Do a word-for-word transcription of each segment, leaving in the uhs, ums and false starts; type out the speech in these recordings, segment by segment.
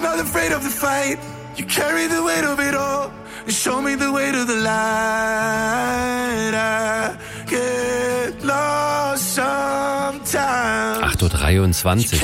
I'm not afraid of the fight. You carry the weight of it all and show me the way to the light. I get lost sometimes. acht Uhr dreiundzwanzig.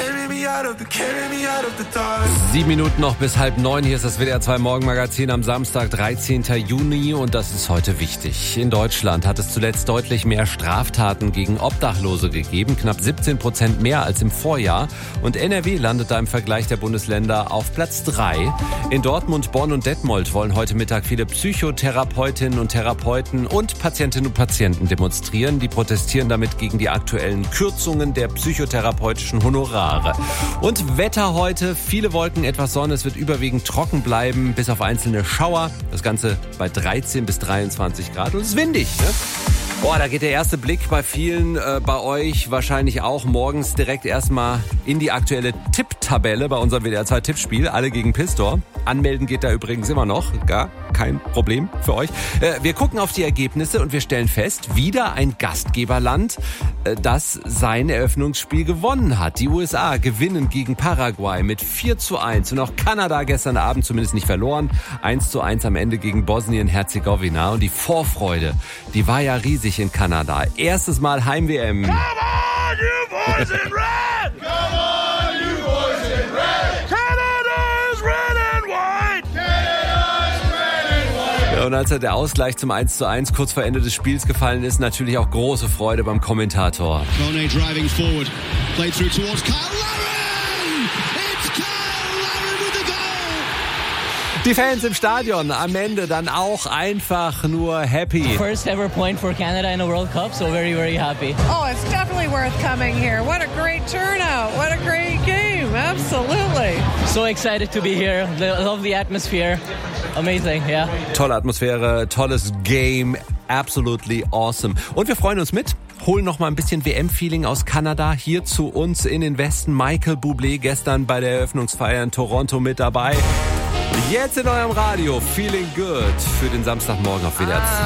Sieben Minuten noch bis halb neun. Hier ist das W D R zwei Morgenmagazin am Samstag, dreizehnten Juni. Und das ist heute wichtig. In Deutschland hat es zuletzt deutlich mehr Straftaten gegen Obdachlose gegeben. Knapp siebzehn Prozent mehr als im Vorjahr. Und N R W landet da im Vergleich der Bundesländer auf Platz drei. In Dortmund, Bonn und Detmold wollen heute Mittag viele Psychotherapeutinnen und Therapeuten und Patientinnen und Patienten demonstrieren. Die protestieren damit gegen die aktuellen Kürzungen der psychotherapeutischen Honorare. Und Wetter heute, viele Wolken, etwas Sonne, es wird überwiegend trocken bleiben, bis auf einzelne Schauer. Das Ganze bei dreizehn bis dreiundzwanzig Grad und es ist windig, ne? Boah, da geht der erste Blick bei vielen, äh, bei euch wahrscheinlich auch morgens direkt erstmal in die aktuelle Tipptabelle bei unserem W D R zwei Tippspiel. Alle gegen Pistor. Anmelden geht da übrigens immer noch. Gar kein Problem für euch. Äh, wir gucken auf die Ergebnisse und wir stellen fest, wieder ein Gastgeberland, äh, das sein Eröffnungsspiel gewonnen hat. Die U S A gewinnen gegen Paraguay mit vier zu eins und auch Kanada gestern Abend zumindest nicht verloren. eins zu eins am Ende gegen Bosnien-Herzegowina. Und die Vorfreude, die war ja riesig in Kanada. Erstes Mal Heim-W M. Come on, you boys in red! Come on, you boys in red! Canada is red and white! Canada is red and white! Ja, und als der Ausgleich zum eins zu eins kurz vor Ende des Spiels gefallen ist, natürlich auch große Freude beim Kommentator. Kone driving forward, played through towards Kyle Laren! It's Kyle Laren with the goal! Die Fans im Stadion am Ende dann auch einfach nur happy. First ever point for Canada in a World Cup, so very, very happy. Oh, it's definitely worth coming here. What a great turnout. What a great game. Absolutely. So excited to be here. Love the atmosphere. Amazing, yeah. Tolle Atmosphäre, tolles Game. Absolutely awesome. Und wir freuen uns mit. Holen noch mal ein bisschen W M-Feeling aus Kanada hier zu uns in den Westen. Michael Bublé gestern bei der Eröffnungsfeier in Toronto mit dabei. Jetzt in eurem Radio Feeling Good für den Samstagmorgen auf W D R zwei.